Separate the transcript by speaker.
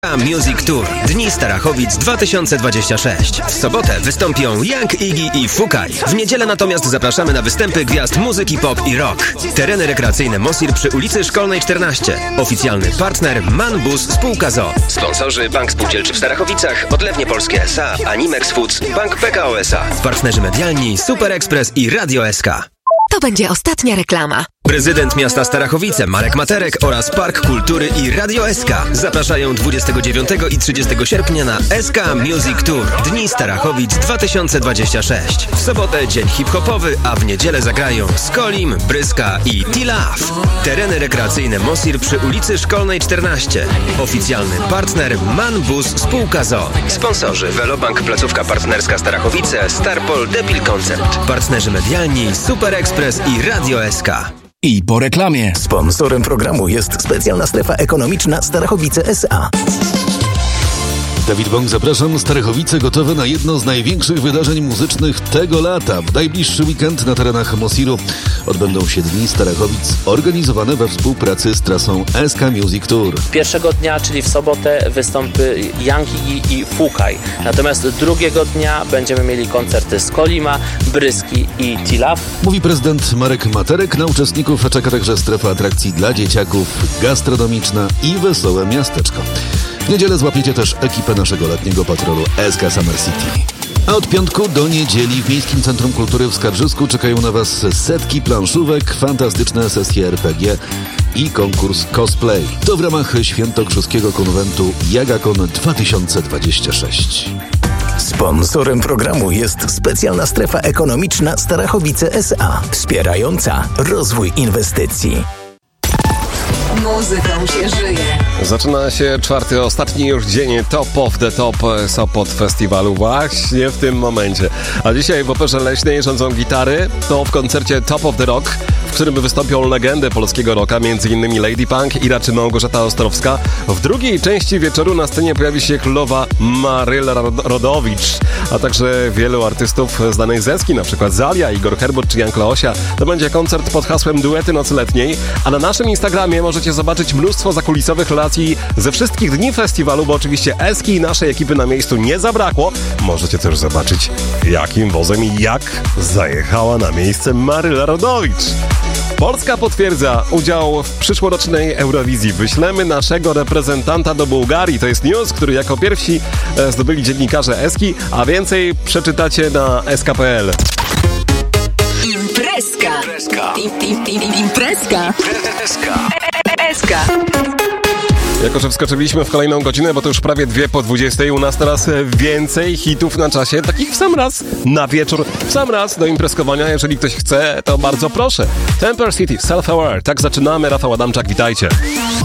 Speaker 1: Music Tour. Dni Starachowic 2026. W sobotę wystąpią Young Iggy i Fukaj. W niedzielę natomiast zapraszamy na występy gwiazd muzyki pop i rock. Tereny rekreacyjne Mosir przy ulicy Szkolnej 14. Oficjalny partner Man Bus Spółka ZOO. Sponsorzy Bank Spółdzielczy w Starachowicach, Odlewnie Polskie S.A., Animex Foods, Bank PKO S.A. Partnerzy medialni Super Express i Radio SK.
Speaker 2: To będzie ostatnia reklama.
Speaker 1: Prezydent miasta Starachowice Marek Materek oraz Park Kultury i Radio SK zapraszają 29 i 30 sierpnia na SK Music Tour. Dni Starachowic 2026. W sobotę dzień hip-hopowy, a w niedzielę zagrają Skolim, Bryska i T-Love. Tereny rekreacyjne Mosir przy ulicy Szkolnej 14. Oficjalny partner Man Bus Spółka ZOO. Sponsorzy Velobank Placówka Partnerska Starachowice, Starpol Debil Koncert. Partnerzy medialni Super Express i Radio SK.
Speaker 3: I po reklamie.
Speaker 4: Sponsorem programu jest specjalna strefa ekonomiczna Starachowice S.A.
Speaker 5: Dawid Bąk, zapraszam. Starachowice gotowe na jedno z największych wydarzeń muzycznych tego lata. W najbliższy weekend na terenach Mosiru odbędą się Dni Starachowic, organizowane we współpracy z trasą SK Music Tour.
Speaker 6: Pierwszego dnia, czyli w sobotę, wystąpy Young Iggy i Fukaj. Natomiast drugiego dnia będziemy mieli koncerty Skolima, Bryski i T-Love.
Speaker 5: Mówi prezydent Marek Materek. Na uczestników czeka także strefa atrakcji dla dzieciaków, gastronomiczna i wesołe miasteczko. W niedzielę złapiecie też ekipę naszego letniego patrolu SK Summer City. A od piątku do niedzieli w Miejskim Centrum Kultury w Skarbrzysku czekają na Was setki planszówek, fantastyczne sesje RPG i konkurs cosplay. To w ramach świętokrzyskiego konwentu Jagakon 2026.
Speaker 4: Sponsorem programu jest specjalna strefa ekonomiczna Starachowice S.A. wspierająca rozwój inwestycji.
Speaker 2: Muzyką się żyje.
Speaker 7: Zaczyna się czwarty, ostatni już dzień Top of the Top Sopot Festiwalu właśnie w tym momencie. A dzisiaj w Operze Leśnej rządzą gitary. To w koncercie Top of the Rock, w którym wystąpią legendy polskiego rocka, m.in. Lady Punk, Ira czy Małgorzata Ostrowska. W drugiej części wieczoru na scenie pojawi się królowa Maryla Rodowicz, a także wielu artystów znanych z Eski, na przykład Zalia, Igor Herbut czy Jan Kleosia. To będzie koncert pod hasłem Duety Nocy Letniej, a na naszym Instagramie możecie zobaczyć mnóstwo zakulisowych relacji ze wszystkich dni festiwalu, bo oczywiście Eski i naszej ekipy na miejscu nie zabrakło. Możecie też zobaczyć, jakim wozem i jak zajechała na miejsce Maryla Rodowicz. Polska potwierdza udział w przyszłorocznej Eurowizji. Wyślemy naszego reprezentanta do Bułgarii. To jest news, który jako pierwsi zdobyli dziennikarze Eski, a więcej przeczytacie na sk.pl.
Speaker 2: Imprezka. Imprezka. Imprezka.
Speaker 7: Jako że wskoczyliśmy w kolejną godzinę, bo to już prawie 2:20, u nas teraz więcej hitów na czasie, takich w sam raz na wieczór, w sam raz do imprezkowania. Jeżeli ktoś chce, to bardzo proszę. Temper City, Self-Aware. Tak zaczynamy. Rafał Adamczak, witajcie.